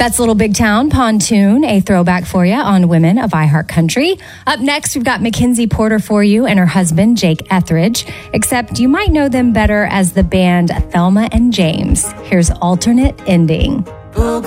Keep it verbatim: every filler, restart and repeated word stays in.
That's Little Big Town Pontoon, a throwback for you on Women of iHeartCountry. Up next, we've got Mackenzie Porter for you and her husband, Jake Etheridge, except you might know them better as the band Thelma and James. Here's Alternate Ending. Oh,